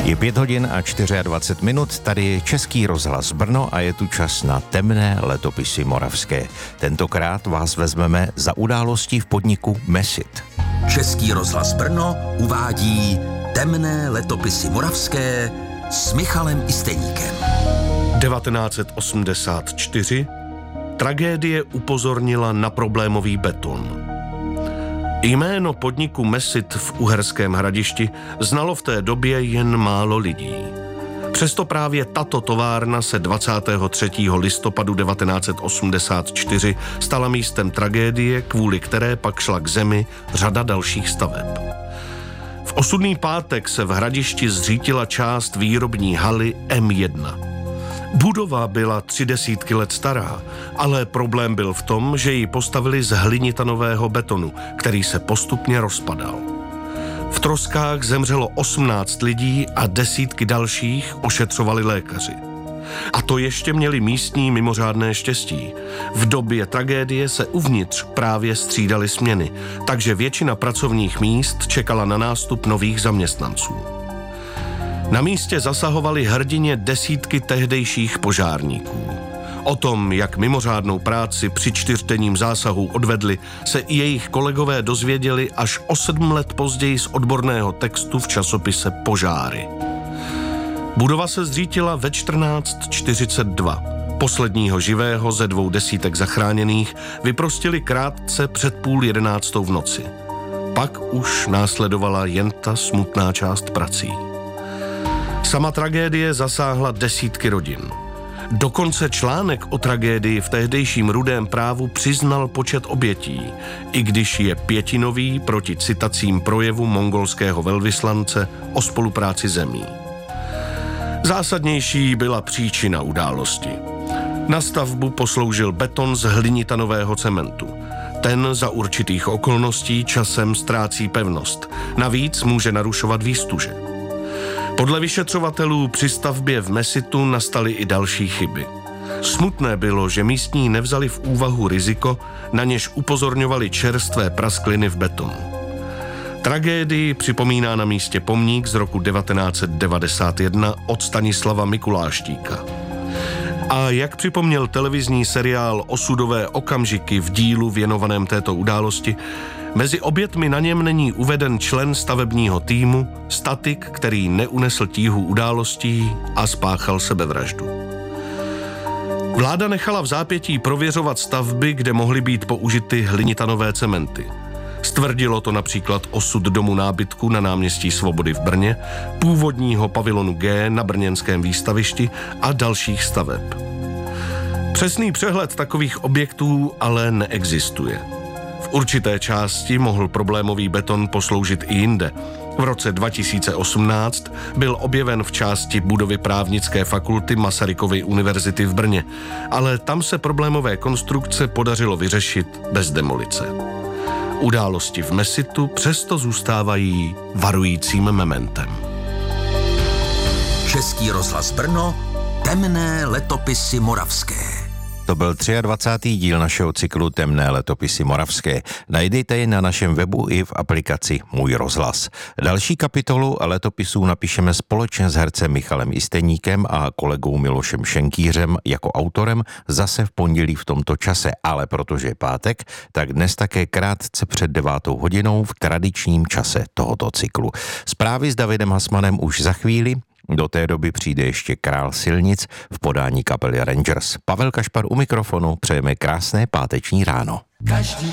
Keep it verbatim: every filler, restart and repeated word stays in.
Je pět hodin a dvacet čtyři minut, tady je Český rozhlas Brno a je tu čas na temné letopisy moravské. Tentokrát vás vezmeme za události v podniku Mesit. Český rozhlas Brno uvádí temné letopisy moravské s Michalem Isteníkem. devatenáct set osmdesát čtyři tragédie upozornila na problémový beton. Jméno podniku Mesit v Uherském Hradišti znalo v té době jen málo lidí. Přesto právě tato továrna se dvacátého třetího listopadu devatenáct set osmdesát čtyři stala místem tragédie, kvůli které pak šla k zemi řada dalších staveb. V osudný pátek se v Hradišti zřítila část výrobní haly M jedna. Budova byla tři desítky let stará, ale problém byl v tom, že ji postavili z hlinitanového betonu, který se postupně rozpadal. V troskách zemřelo osmnáct lidí a desítky dalších ošetřovali lékaři. A to ještě měli místní mimořádné štěstí. V době tragédie se uvnitř právě střídaly směny, takže většina pracovních míst čekala na nástup nových zaměstnanců. Na místě zasahovali hrdině desítky tehdejších požárníků. O tom, jak mimořádnou práci při čtyřdenním zásahu odvedli, se i jejich kolegové dozvěděli až o sedm let později z odborného textu v časopise Požáry. Budova se zřítila ve čtrnáct čtyřicet dva. Posledního živého ze dvou desítek zachráněných vyprostili krátce před půl jedenáctou v noci. Pak už následovala jen ta smutná část prací. Sama tragédie zasáhla desítky rodin. Dokonce článek o tragédii v tehdejším Rudém právu přiznal počet obětí, i když je pětinový proti citacím projevu mongolského velvyslance o spolupráci zemí. Zásadnější byla příčina události. Na stavbu posloužil beton z hlinitanového cementu. Ten za určitých okolností časem ztrácí pevnost. Navíc může narušovat výstuže. Podle vyšetřovatelů při stavbě v Mesitu nastaly i další chyby. Smutné bylo, že místní nevzali v úvahu riziko, na něž upozorňovali čerstvé praskliny v betonu. Tragédii připomíná na místě pomník z roku devatenáct set devadesát jedna od Stanislava Mikuláštíka. A jak připomněl televizní seriál Osudové okamžiky v dílu věnovaném této události, mezi obětmi na něm není uveden člen stavebního týmu, statik, který neunesl tíhu událostí a spáchal sebevraždu. Vláda nechala v zápětí prověřovat stavby, kde mohly být použity hlinitanové cementy. Stvrdilo to například osud domu nábytku na náměstí Svobody v Brně, původního pavilonu G na brněnském výstavišti a dalších staveb. Přesný přehled takových objektů ale neexistuje. V určité části mohl problémový beton posloužit i jinde. V roce dva tisíce osmnáct byl objeven v části budovy právnické fakulty Masarykovy univerzity v Brně, ale tam se problémové konstrukce podařilo vyřešit bez demolice. Události v Mesitu přesto zůstávají varujícím mementem. Český rozhlas Brno, temné letopisy moravské. To byl dvacátý třetí díl našeho cyklu Temné letopisy moravské. Najdejte je na našem webu i v aplikaci Můj rozhlas. Další kapitolu letopisů napíšeme společně s hercem Michalem Isteníkem a kolegou Milošem Šenkýřem jako autorem zase v pondělí v tomto čase, ale protože je pátek, tak dnes také krátce před devátou hodinou v tradičním čase tohoto cyklu. Zprávy s Davidem Hasmanem už za chvíli. Do té doby přijde ještě Král silnic v podání kapely Rangers. Pavel Kašpar u mikrofonu, přejeme krásné páteční ráno. Každý